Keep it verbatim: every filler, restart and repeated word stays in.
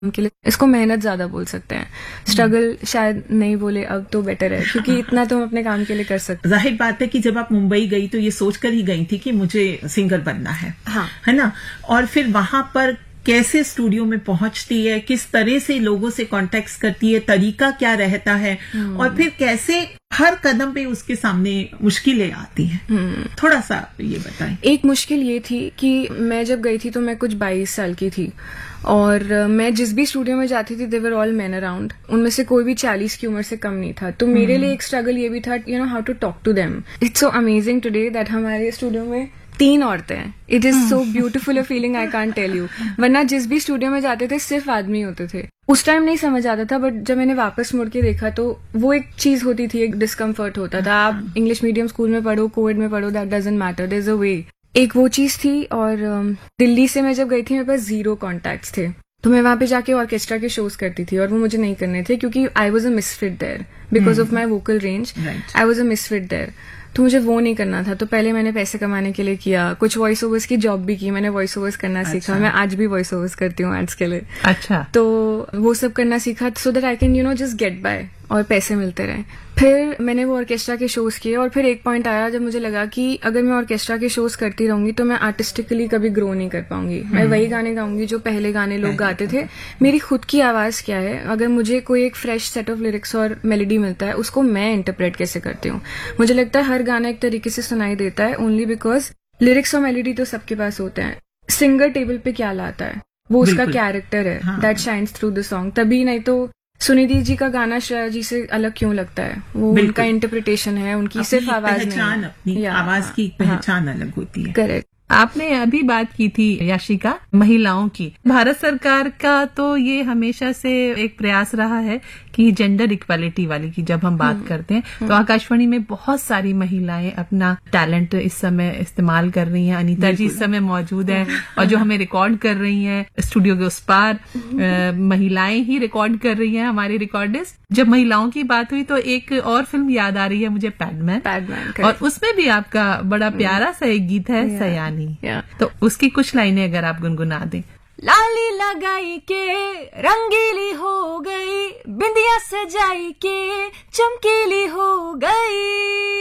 के लिए इसको मेहनत ज्यादा बोल सकते हैं, स्ट्रगल शायद नहीं बोले, अब तो बेटर है क्योंकि इतना तो हम अपने काम के लिए कर सकते हैं। जाहिर बात है कि जब आप मुंबई गई तो ये सोचकर ही गई थी कि मुझे सिंगर बनना है, हाँ, है ना। और फिर वहां पर कैसे स्टूडियो में पहुंचती है, किस तरह से लोगों से कांटेक्ट करती है, तरीका क्या रहता है, और फिर कैसे हर कदम पे उसके सामने मुश्किलें आती हैं, थोड़ा सा ये बताएं। एक मुश्किल ये थी कि मैं जब गई थी तो मैं कुछ बाईस साल की थी और मैं जिस भी स्टूडियो में जाती थी देवर ऑल मैन अराउंड, उनमें से कोई भी चालीस की उम्र से कम नहीं था। तो मेरे लिए एक स्ट्रगल ये भी था, you know, how to talk to them. It's so amazing today that हमारे स्टूडियो में तीन औरतें हैं। It is so beautiful a feeling, I can't tell you. वरना जिस भी स्टूडियो में जाते थे सिर्फ आदमी होते थे। उस टाइम नहीं समझ आता था, बट जब मैंने वापस मुड़ के देखा तो वो एक चीज होती थी, एक डिस्कम्फर्ट होता था। आप इंग्लिश मीडियम स्कूल में पढ़ो, कोविड में पढ़ो, that doesn't matter, there is a वे। एक वो चीज थी। और दिल्ली से मैं जब गई थी मेरे पास जीरो कॉन्टैक्ट्स थे, तो मैं वहां पे जाके ऑर्केस्ट्रा के शोज करती थी और वो मुझे नहीं करने थे क्योंकि I was a misfit there because of my vocal range. I was a misfit there, तो मुझे वो नहीं करना था। तो पहले मैंने पैसे कमाने के लिए किया, कुछ वॉइस ओवर्स की जॉब भी की, मैंने वॉइस ओवर्स करना अच्छा। सीखा। मैं आज भी वॉइस ओवर्स करती हूँ एड्स के लिए। अच्छा। तो वो सब करना सीखा so that I can you know just get bye और पैसे मिलते रहे। फिर मैंने वो ऑर्केस्ट्रा के शोज किए और फिर एक पॉइंट आया जब मुझे लगा कि अगर मैं ऑर्केस्ट्रा के शोज करती रहूंगी तो मैं आर्टिस्टिकली कभी ग्रो नहीं कर पाऊंगी। मैं वही गाने गाऊंगी जो पहले गाने लोग गाते थे। मेरी खुद की आवाज क्या है, अगर मुझे कोई एक फ्रेश सेट ऑफ लिरिक्स और मेलोडी मिलता है उसको मैं इंटरप्रेट कैसे करती हूँ। मुझे लगता है हर गाना एक तरीके से सुनाई देता है ओनली बिकॉज लिरिक्स और मेलोडी तो सबके पास होते हैं। सिंगर टेबल पे क्या लाता है वो उसका कैरेक्टर है, that shines through the song. तभी नहीं तो सुनिधि जी का गाना श्रेया जी से अलग क्यों लगता है, वो उनका इंटरप्रिटेशन है, उनकी सिर्फ आवाज नहीं, अपनी आवाज की पहचान अलग होती है। करेक्ट। आपने अभी बात की थी याशिका महिलाओं की। भारत सरकार का तो ये हमेशा से एक प्रयास रहा है कि जेंडर इक्वालिटी वाली की जब हम बात करते हैं तो आकाशवाणी में बहुत सारी महिलाएं अपना टैलेंट इस समय इस्तेमाल कर रही हैं। अनीता जी इस समय मौजूद हैं और जो हमें रिकॉर्ड कर रही हैं स्टूडियो के उस पार, महिलाएं ही रिकॉर्ड कर रही हैं हमारी रिकॉर्डिस्ट। जब महिलाओं की बात हुई तो एक और फिल्म याद आ रही है मुझे, पैडमैन। पैडमैन, और उसमें भी आपका बड़ा प्यारा सा एक गीत है, सयानी। Yeah. तो उसकी कुछ लाइनें अगर आप गुनगुना दें। लाली लगाई के रंगीली हो गई, बिंदिया सजाई के चमकीली हो गई।